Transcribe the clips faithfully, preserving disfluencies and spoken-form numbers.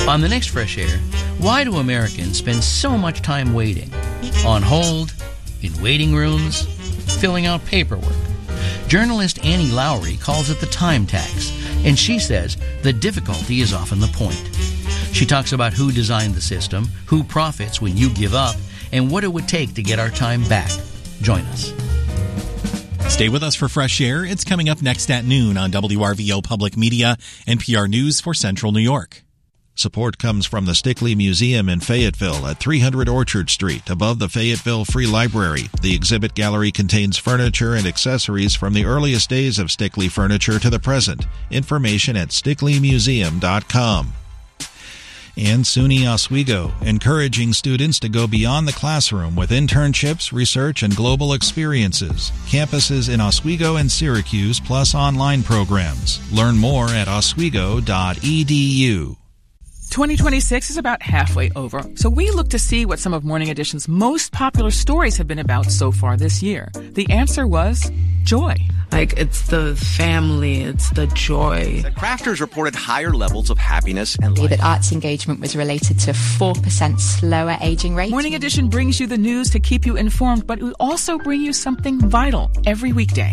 On the next Fresh Air, why do Americans spend so much time waiting? On hold, in waiting rooms, filling out paperwork. Journalist Annie Lowry calls it the time tax, and she says the difficulty is often the point. She talks about who designed the system, who profits when you give up, and what it would take to get our time back. Join us. Stay with us for Fresh Air. It's coming up next at noon on W R V O Public Media, N P R News for Central New York. Support comes from the Stickley Museum in Fayetteville at three hundred Orchard Street, above the Fayetteville Free Library. The exhibit gallery contains furniture and accessories from the earliest days of Stickley furniture to the present. Information at stickley museum dot com. And SUNY Oswego, encouraging students to go beyond the classroom with internships, research, and global experiences. Campuses in Oswego and Syracuse, plus online programs. Learn more at oswego dot e d u. twenty twenty-six is about halfway over, so we look to see what some of Morning Edition's most popular stories have been about so far this year. The answer was joy. Like, it's the family, it's the joy. The crafters reported higher levels of happiness and life. That arts engagement was related to four percent slower aging rate. Morning Edition brings you the news to keep you informed, but we also bring you something vital every weekday.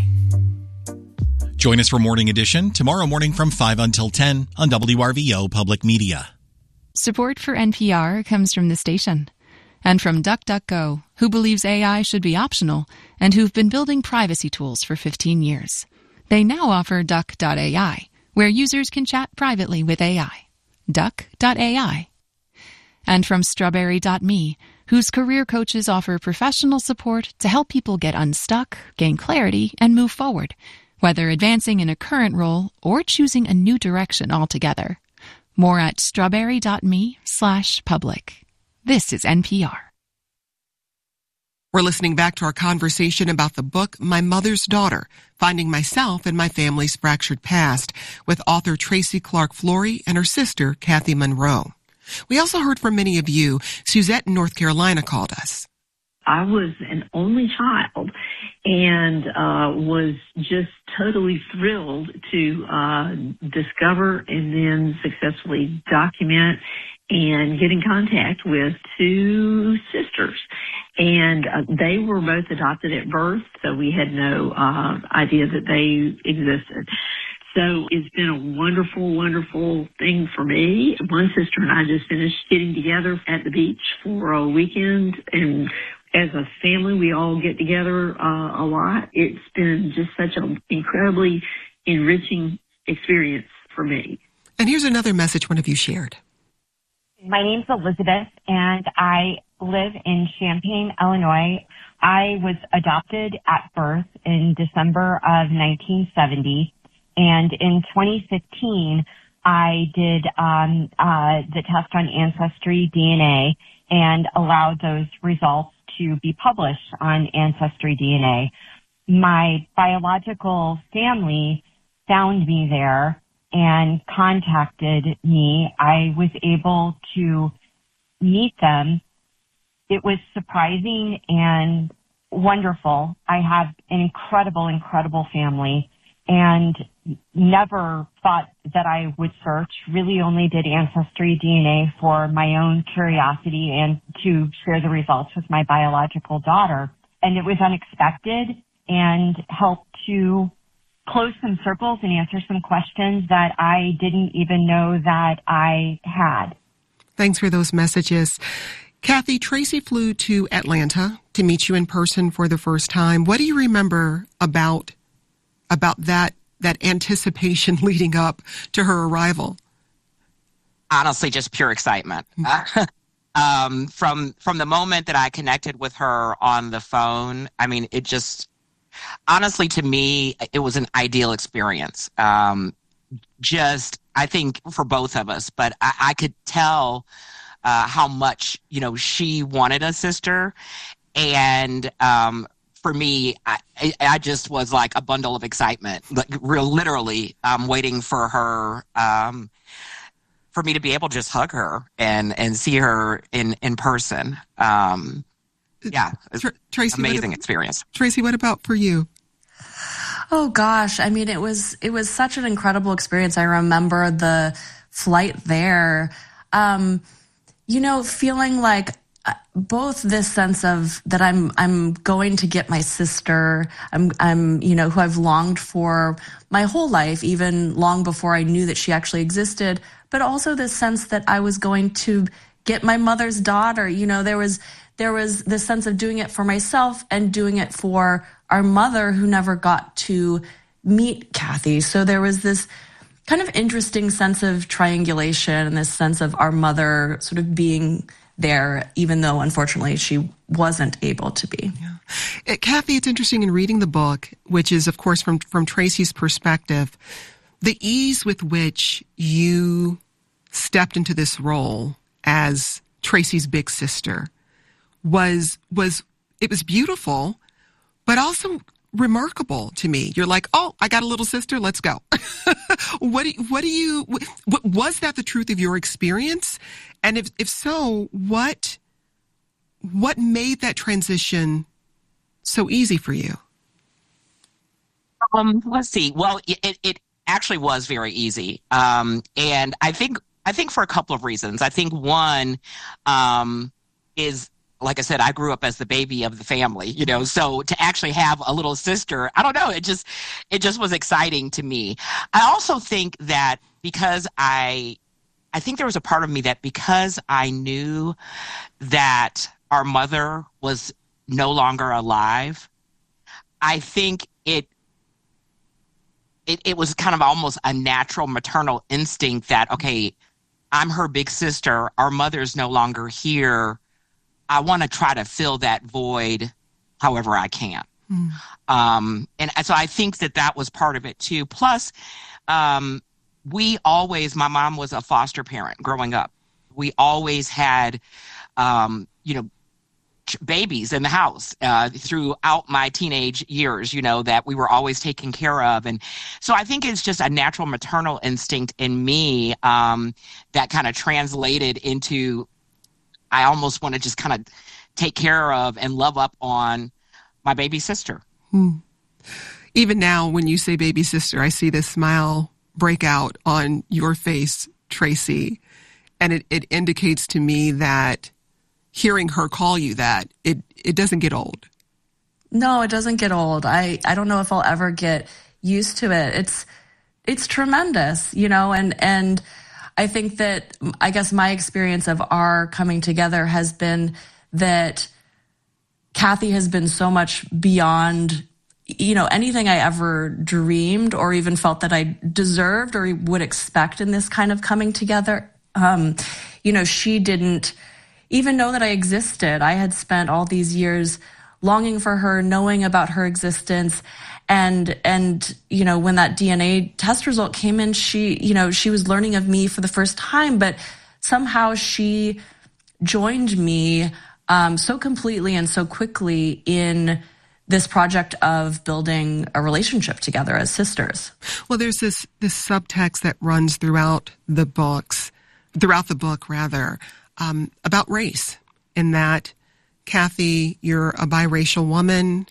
Join us for Morning Edition tomorrow morning from five until ten on W R V O Public Media. Support for N P R comes from the station and from DuckDuckGo, who believes A I should be optional and who've been building privacy tools for fifteen years. They now offer duck dot A I, where users can chat privately with A I. duck dot A I. And from Strawberry dot me, whose career coaches offer professional support to help people get unstuck, gain clarity, and move forward, whether advancing in a current role or choosing a new direction altogether. More at strawberry dot me slash public. This is N P R. We're listening back to our conversation about the book, My Mother's Daughter, Finding Myself and My Family's Fractured Past, with author Tracy Clark Flory and her sister, Kathy Monroe. We also heard from many of you. Suzette in North Carolina called us. I was an only child and uh, was just totally thrilled to uh, discover and then successfully document and get in contact with two sisters. And uh, they were both adopted at birth, so we had no uh, idea that they existed. So it's been a wonderful, wonderful thing for me. One sister and I just finished getting together at the beach for a weekend, and as a family, we all get together uh, a lot. It's been just such an incredibly enriching experience for me. And here's another message one of you shared. My name's Elizabeth, and I live in Champaign, Illinois. I was adopted at birth in December of nineteen seventy, and in twenty fifteen, I did um, uh, the test on Ancestry D N A and allowed those results to be published on Ancestry D N A. My biological family found me there and contacted me. I was able to meet them. It was surprising and wonderful. I have an incredible, incredible family and never thought that I would search. Really only did Ancestry D N A for my own curiosity and to share the results with my biological daughter. And it was unexpected and helped to close some circles and answer some questions that I didn't even know that I had. Thanks for those messages. Kathy, Tracy flew to Atlanta to meet you in person for the first time. What do you remember about about that that anticipation leading up to her arrival? Honestly, just pure excitement. um, from from the moment that I connected with her on the phone, I mean, it just, honestly, to me, it was an ideal experience. Um, just, I think, for both of us, but I, I could tell uh, how much, you know, she wanted a sister. And um, for me, I, I just was like a bundle of excitement, like real literally um, waiting for her, um, for me to be able to just hug her and, and see her in, in person. Um, yeah, Tr- Tracy, amazing what, experience. Tracy, what about for you? Oh gosh, I mean, it was it was such an incredible experience. I remember the flight there. um, you know, feeling like both this sense of that I'm I'm going to get my sister, I'm I'm you know who I've longed for my whole life, even long before I knew that she actually existed, but also this sense that I was going to get my mother's daughter. You know, there was there was this sense of doing it for myself and doing it for our mother who never got to meet Kathy. So there was this kind of interesting sense of triangulation and this sense of our mother sort of being there, even though, unfortunately, she wasn't able to be. Yeah. Uh, Kathy, it's interesting in reading the book, which is, of course, from, from Tracy's perspective, the ease with which you stepped into this role as Tracy's big sister was, was it was beautiful, but also remarkable to me. You're like, oh, I got a little sister, let's go. What do you, what do you, what, was that the truth of your experience? And if, if so, what, what made that transition so easy for you? Um, let's see. Well, it, it actually was very easy. Um, and I think, I think for a couple of reasons. I think one, um, is, like I said, I grew up as the baby of the family, you know, so to actually have a little sister, I don't know, it just, it just was exciting to me. I also think that because I, I think there was a part of me that because I knew that our mother was no longer alive, I think it, it, it was kind of almost a natural maternal instinct that, okay, I'm her big sister, our mother's no longer here. I want to try to fill that void however I can. Mm. Um, and so I think that that was part of it too. Plus, um, we always, my mom was a foster parent growing up. We always had, um, you know, babies in the house uh, throughout my teenage years, you know, that we were always taken care of. And so I think it's just a natural maternal instinct in me um, that kind of translated into I almost want to just kind of take care of and love up on my baby sister. Hmm. Even now, when you say baby sister, I see this smile break out on your face, Tracy. And it, it indicates to me that hearing her call you that, it, it doesn't get old. No, it doesn't get old. I, I don't know if I'll ever get used to it. It's, it's tremendous, you know, and, and, I think that, I guess my experience of our coming together has been that Kathy has been so much beyond, you know, anything I ever dreamed or even felt that I deserved or would expect in this kind of coming together. Um, you know, she didn't even know that I existed. I had spent all these years longing for her, knowing about her existence. And, and, you know, when that D N A test result came in, she, you know, she was learning of me for the first time, but somehow she joined me, um, so completely and so quickly in this project of building a relationship together as sisters. Well, there's this, this subtext that runs throughout the books, throughout the book rather, um, about race, in that, Kathy, you're a biracial woman.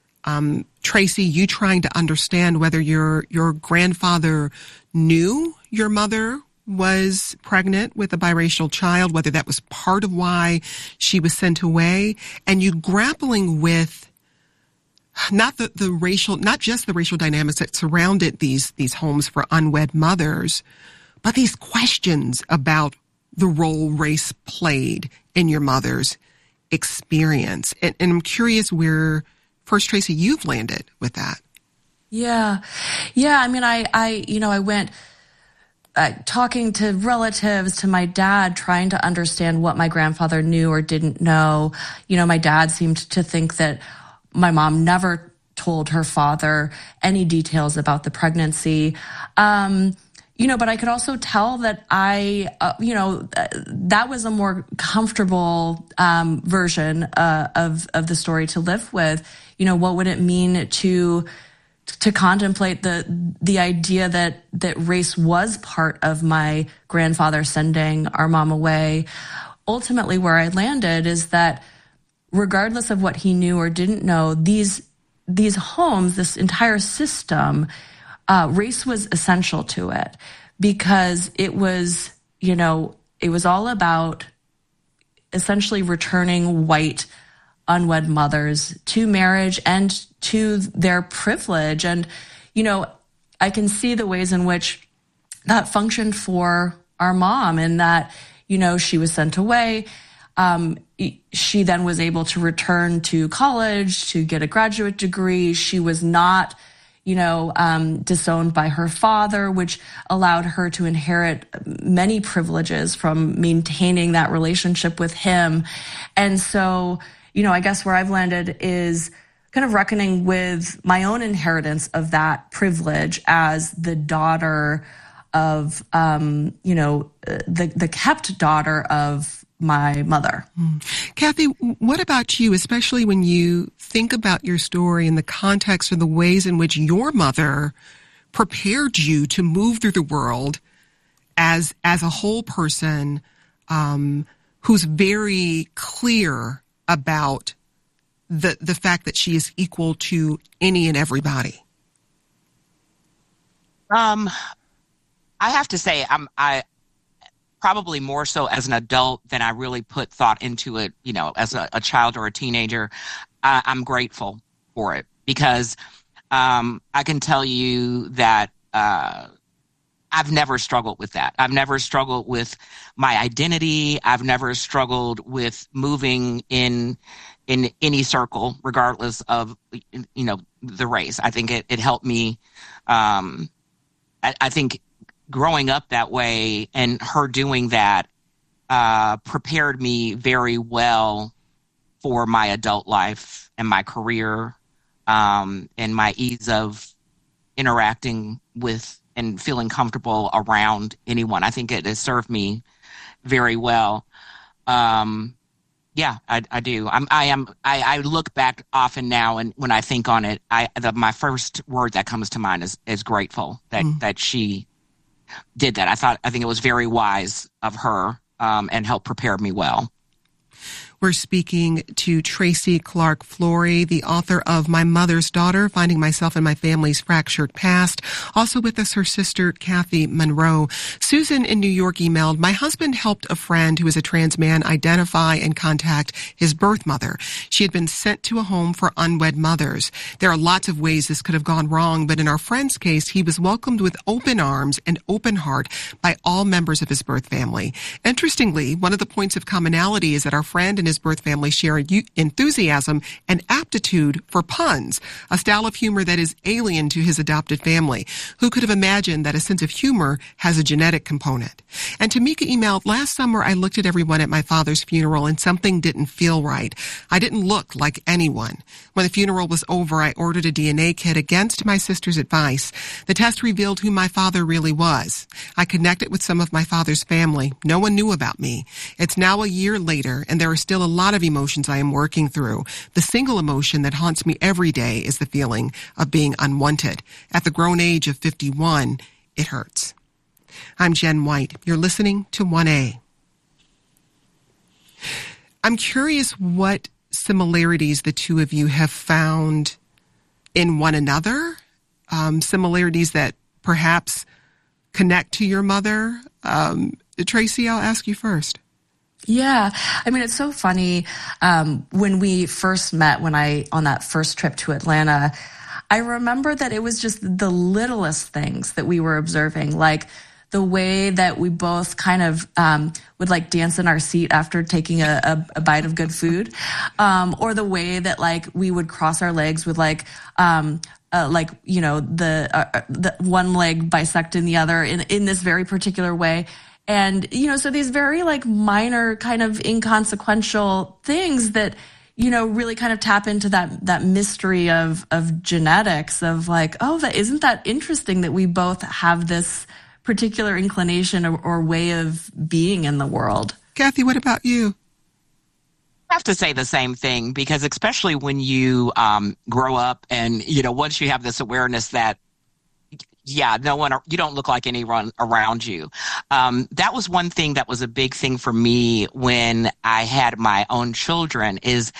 Um, Tracy, you trying to understand whether your your grandfather knew your mother was pregnant with a biracial child, whether that was part of why she was sent away, and you grappling with not the, the racial, not just the racial dynamics that surrounded these these homes for unwed mothers, but these questions about the role race played in your mother's experience. And, and I'm curious where, first, Tracy, you've landed with that. Yeah. Yeah. I mean, I, I, you know, I went uh, talking to relatives, to my dad, trying to understand what my grandfather knew or didn't know. You know, my dad seemed to think that my mom never told her father any details about the pregnancy. Um, You know, but I could also tell that I, uh, you know, uh, that was a more comfortable um, version uh, of of the story to live with. You know, what would it mean to to contemplate the the idea that that race was part of my grandfather sending our mom away? Ultimately, where I landed is that regardless of what he knew or didn't know, these these homes, this entire system, Uh, race was essential to it because it was, you know, it was all about essentially returning white unwed mothers to marriage and to their privilege. And, you know, I can see the ways in which that functioned for our mom, in that, you know, she was sent away. Um, she then was able to return to college to get a graduate degree. She was not, you know, um, disowned by her father, which allowed her to inherit many privileges from maintaining that relationship with him. And so, you know, I guess where I've landed is kind of reckoning with my own inheritance of that privilege as the daughter of, um, you know, the, the kept daughter of my mother. Mm. Kathy, what about you, especially when you think about your story in the context or the ways in which your mother prepared you to move through the world as, as a whole person, um, who's very clear about the, the fact that she is equal to any and everybody? Um, I have to say, I'm, I probably more so as an adult than I really put thought into it, you know, as a, a child or a teenager. I, I'm grateful for it because um, I can tell you that uh, I've never struggled with that. I've never struggled with my identity. I've never struggled with moving in in any circle, regardless of, you know, the race. I think it, it helped me. Um, I, I think growing up that way and her doing that uh, prepared me very well for my adult life and my career um, and my ease of interacting with and feeling comfortable around anyone. I think it has served me very well. Um, yeah, I, I do. I'm, I am. I, I look back often now, and when I think on it, I the, my first word that comes to mind is is grateful that mm. that she did that. I thought, I think it was very wise of her um, and helped prepare me well. We're speaking to Tracy Clark Flory, the author of My Mother's Daughter, Finding Myself and My Family's Fractured Past. Also with us, her sister, Kathy Monroe. Susan in New York emailed, my husband helped a friend who is a trans man identify and contact his birth mother. She had been sent to a home for unwed mothers. There are lots of ways this could have gone wrong, but in our friend's case, he was welcomed with open arms and open heart by all members of his birth family. Interestingly, one of the points of commonality is that our friend and his birth family share enthusiasm and aptitude for puns, a style of humor that is alien to his adopted family. Who could have imagined that a sense of humor has a genetic component? And Tamika emailed, last summer I looked at everyone at my father's funeral and something didn't feel right. I didn't look like anyone. When the funeral was over, I ordered a D N A kit against my sister's advice. The test revealed who my father really was. I connected with some of my father's family. No one knew about me. It's now a year later, and there are still a lot of emotions I am working through. The single emotion that haunts me every day is the feeling of being unwanted. At the grown age of fifty-one, it hurts. I'm Jen White. You're listening to one A. I'm curious what similarities the two of you have found in one another, um, similarities that perhaps connect to your mother. Um, Tracy, I'll ask you first. Yeah. I mean, it's so funny. Um, when we first met, when I, on that first trip to Atlanta, I remember that it was just the littlest things that we were observing, like the way that we both kind of um, would like dance in our seat after taking a, a, a bite of good food, um, or the way that like we would cross our legs with like, um, uh, like, you know, the, uh, the one leg bisecting the other in, in this very particular way. And, you know, so these very like minor kind of inconsequential things that, you know, really kind of tap into that, that mystery of, of genetics of like, oh, that isn't that interesting that we both have this particular inclination or, or way of being in the world. Kathy, what about you? I have to say the same thing because especially when you um, grow up and, you know, once you have this awareness that, yeah, no one, you don't look like anyone around you. Um, that was one thing that was a big thing for me when I had my own children is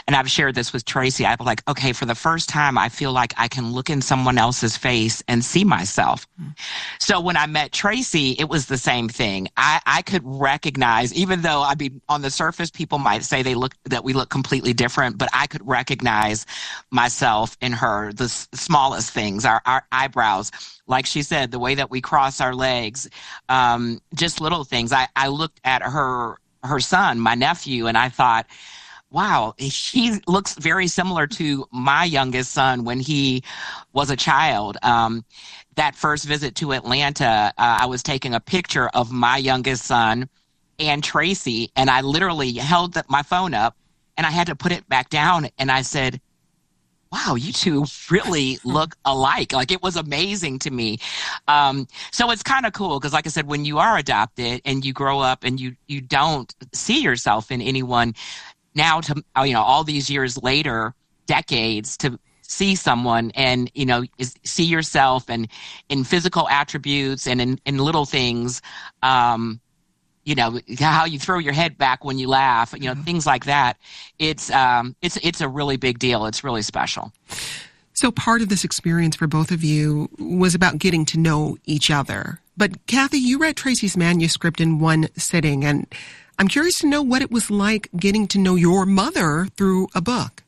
and I've shared this with Tracy, I was like, okay, for the first time, I feel like I can look in someone else's face and see myself. Mm. So when I met Tracy, it was the same thing. I, I could recognize, even though, I mean, on the surface, people might say they look that we look completely different, but I could recognize myself in her, the s- smallest things, our, our eyebrows. Like she said, the way that we cross our legs, um, just little things. I, I looked at her, her son, my nephew, and I thought, wow, he looks very similar to my youngest son when he was a child. Um, that first visit to Atlanta, uh, I was taking a picture of my youngest son and Tracy, and I literally held the, my phone up, and I had to put it back down, and I said, wow, you two really look alike. Like, it was amazing to me. Um, so it's kind of cool because, like I said, when you are adopted and you grow up and you, you don't see yourself in anyone, now to, you know, all these years later, decades, to see someone and, you know, is, see yourself and in physical attributes and in, in little things, um, you know, how you throw your head back when you laugh, you know, mm-hmm. things like that. It's, um, it's, it's a really big deal. It's really special. So part of this experience for both of you was about getting to know each other. But Kathy, you read Tracy's manuscript in one sitting, and I'm curious to know what it was like getting to know your mother through a book.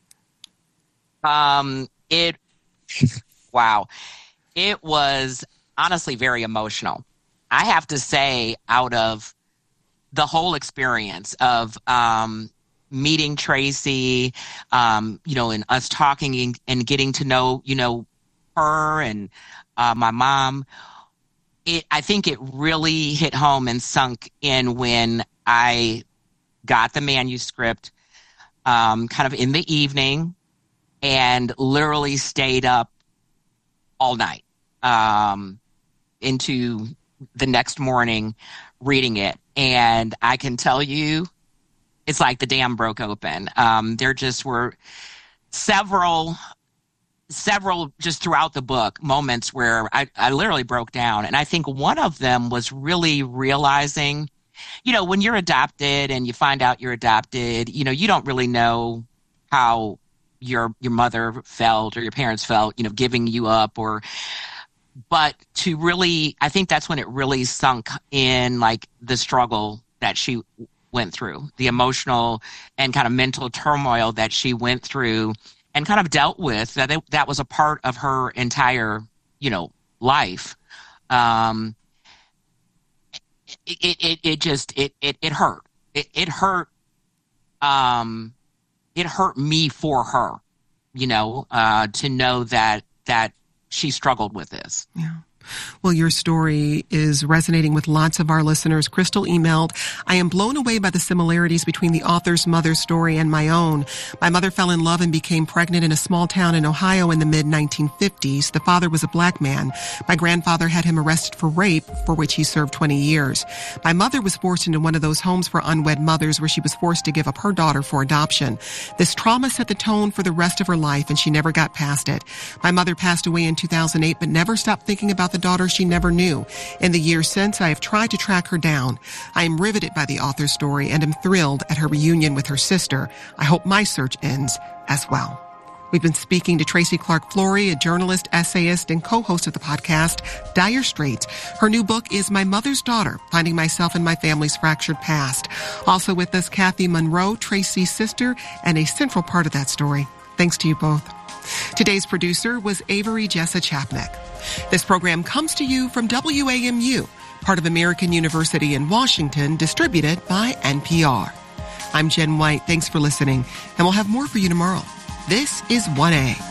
Um, it, wow. It was honestly very emotional. I have to say, out of the whole experience of, um, meeting Tracy, um, you know, and us talking and, and getting to know, you know, her and, uh, my mom, it, I think it really hit home and sunk in when I got the manuscript, um, kind of in the evening and literally stayed up all night, um, into the next morning reading it. And I can tell you, it's like the dam broke open. Um, there just were several, several just throughout the book moments where I, I literally broke down. And I think one of them was really realizing, you know, when you're adopted and you find out you're adopted, you know, you don't really know how your, your mother felt or your parents felt, you know, giving you up or, but to really, I think that's when it really sunk in, like the struggle that she went through, the emotional and kind of mental turmoil that she went through and kind of dealt with, that it, that was a part of her entire, you know, life. Um, it, it, it just, it, it, it hurt. It, it hurt. Um, it hurt me for her, you know, uh, to know that, that she struggled with this. Yeah. Well, your story is resonating with lots of our listeners. Crystal emailed, I am blown away by the similarities between the author's mother's story and my own. My mother fell in love and became pregnant in a small town in Ohio in the mid nineteen fifties. The father was a black man. My grandfather had him arrested for rape, for which he served twenty years. My mother was forced into one of those homes for unwed mothers where she was forced to give up her daughter for adoption. This trauma set the tone for the rest of her life, and she never got past it. My mother passed away in two thousand eight, but never stopped thinking about the daughter she never knew. In the years since, I have tried to track her down. I am riveted by the author's story and am thrilled at her reunion with her sister. I hope my search ends as well. We've been speaking to Tracy Clark Flory, a journalist, essayist, and co-host of the podcast, Dire Straits. Her new book is My Mother's Daughter, Finding Myself and My Family's Fractured Past. Also with us, Kathy Monroe, Tracy's sister, and a central part of that story. Thanks to you both. Today's producer was Avery Jessa Chapnick. This program comes to you from W A M U, part of American University in Washington, distributed by N P R. I'm Jen White. Thanks for listening, and we'll have more for you tomorrow. This is one A.